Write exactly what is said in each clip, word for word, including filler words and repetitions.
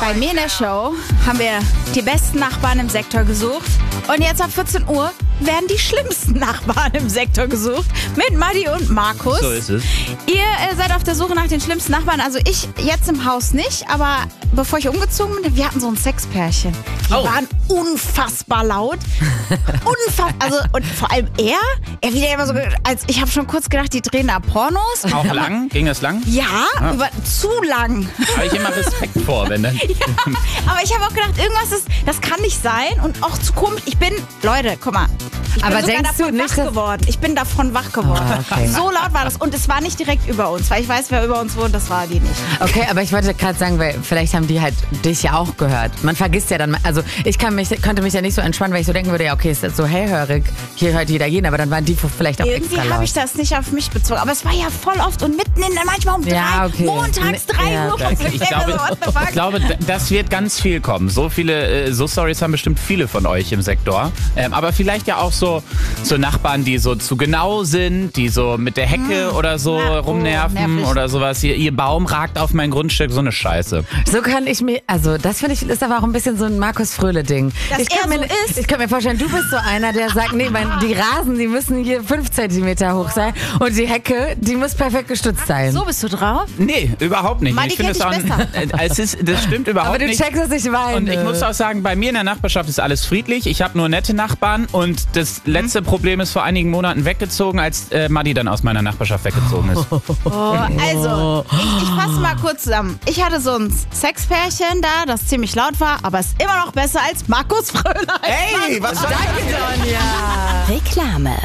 Bei mir in der Show haben wir die besten Nachbarn im Sektor gesucht. Und jetzt ab vierzehn Uhr werden die schlimmsten Nachbarn im Sektor gesucht. Mit Madi und Markus. So ist es. Ihr äh, seid auf der Suche nach den schlimmsten Nachbarn. Also ich jetzt im Haus nicht, aber bevor ich umgezogen bin, wir hatten so ein Sexpärchen. Die Oh. waren unfassbar laut. Unfassbar. Also, und vor allem er, er wieder immer so, als ich habe schon kurz gedacht, die drehen da Pornos. Auch lang? Ging das lang? Ja, Ah. über, zu lang. Habe ich immer Respekt vor, wenn dann. Ja, aber ich habe auch gedacht, irgendwas ist, das kann nicht sein und auch zu komisch. Ich bin, Leute, guck mal. Ich Aber bin sogar denkst davon du nicht, wach dass- geworden. Ich bin davon wach geworden. Ah, okay. So laut war das. Und es war nicht direkt über uns, weil ich weiß, wer über uns wohnt, das war die nicht. Okay, aber ich wollte gerade sagen, weil vielleicht haben die halt dich ja auch gehört. Man vergisst ja dann, also ich kann mich, könnte mich ja nicht so entspannen, weil ich so denken würde, ja okay, ist das so hellhörig, hier hört jeder jeden, aber dann waren die vielleicht auch Irgendwie extra laut. habe ich das nicht auf mich bezogen. Aber es war ja voll oft und mitten in, manchmal um drei, Ja, okay. montags Ne- drei ja. Uhr. Ja, ich, ich, glaube, so, what the fuck? ich glaube, d- das wird ganz viel kommen. So viele, äh, so Stories haben bestimmt viele von euch im Sektor. Ähm, aber vielleicht ja auch so, so Nachbarn, die so zu genau sind, die so mit der Hecke oder so Na, oh, rumnerven nervig. oder sowas. Ihr, ihr Baum ragt auf mein Grundstück, so eine Scheiße. So kann ich mir, also das finde ich, ist aber auch ein bisschen so ein Markus-Fröhle-Ding. Dass ich er kann mir, so ist. Ich kann mir vorstellen, du bist so einer, der sagt, nee, mein, die Rasen, die müssen hier fünf Zentimeter hoch sein und die Hecke, die muss perfekt gestützt sein. So bist du drauf? Nee, überhaupt nicht. Madi ich finde kennt es dich auch, äh, es ist, das stimmt überhaupt aber du nicht. checkst, dass ich weine. Und ich muss auch sagen, bei mir in der Nachbarschaft ist alles friedlich. Ich habe nur nette Nachbarn und das letzte Problem ist vor einigen Monaten weggezogen, als äh, Madi dann aus meiner Nachbarschaft weggezogen ist. Oh, also, ich, ich fasse mal kurz zusammen. Ich hatte so ein Sexpärchen da, das ziemlich laut war, aber ist immer noch besser als Markus Fröhlein. Hey, was soll Reklame.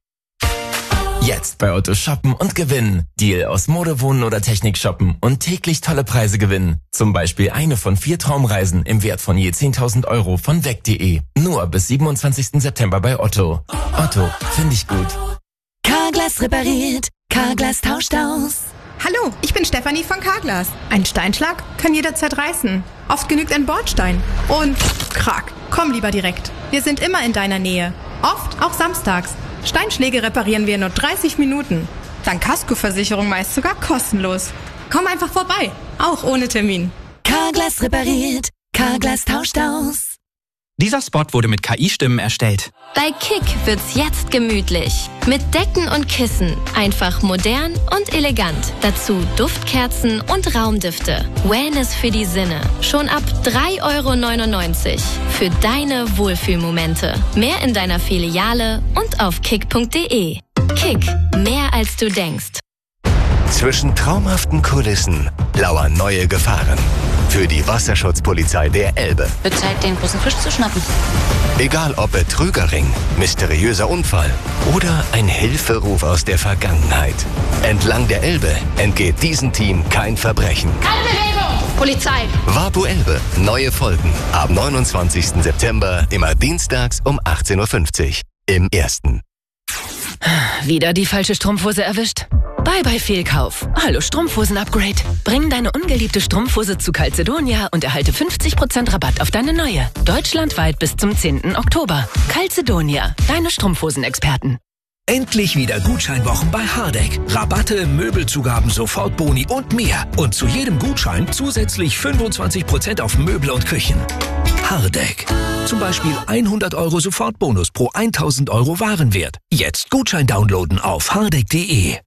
Jetzt bei Otto shoppen und gewinnen. Deal aus Mode, Wohnen oder Technik shoppen und täglich tolle Preise gewinnen. Zum Beispiel eine von vier Traumreisen im Wert von je zehntausend Euro von weg punkt de. Nur bis siebenundzwanzigsten September bei Otto. Otto, finde ich gut. Carglass repariert. Carglass tauscht aus. Hallo, ich bin Stefanie von Carglass. Ein Steinschlag kann jederzeit reißen. Oft genügt ein Bordstein. Und krack, komm lieber direkt. Wir sind immer in deiner Nähe. Oft auch samstags. Steinschläge reparieren wir in nur dreißig Minuten. Dank Kaskoversicherung meist sogar kostenlos. Komm einfach vorbei, auch ohne Termin. Carglass repariert. Carglass tauscht aus. Dieser Spot wurde mit K I-Stimmen erstellt. Bei Kick wird's jetzt gemütlich. Mit Decken und Kissen. Einfach modern und elegant. Dazu Duftkerzen und Raumdüfte. Wellness für die Sinne. Schon ab drei Euro neunundneunzig. Für deine Wohlfühlmomente. Mehr in deiner Filiale und auf kick punkt de. Kick. Mehr als du denkst. Zwischen traumhaften Kulissen lauern neue Gefahren. Für die Wasserschutzpolizei der Elbe. Wird Zeit, den großen Fisch zu schnappen. Egal ob Betrügerring, mysteriöser Unfall oder ein Hilferuf aus der Vergangenheit. Entlang der Elbe entgeht diesem Team kein Verbrechen. Keine Bewegung! Polizei! Vapo Elbe. Neue Folgen ab neunundzwanzigsten September, immer dienstags um achtzehn Uhr fünfzig. Im Ersten. Wieder die falsche Strumpfhose erwischt? Bye bye Fehlkauf. Hallo Strumpfhosen-Upgrade. Bring deine ungeliebte Strumpfhose zu Calzedonia und erhalte fünfzig Prozent Rabatt auf deine neue. Deutschlandweit bis zum zehnten Oktober. Calzedonia, deine Strumpfhosen-Experten. Endlich wieder Gutscheinwochen bei Hardegg. Rabatte, Möbelzugaben, Sofortboni und mehr. Und zu jedem Gutschein zusätzlich fünfundzwanzig Prozent auf Möbel und Küchen. Hardegg. Zum Beispiel hundert Euro Sofortbonus pro tausend Euro Warenwert. Jetzt Gutschein downloaden auf hardegg punkt de.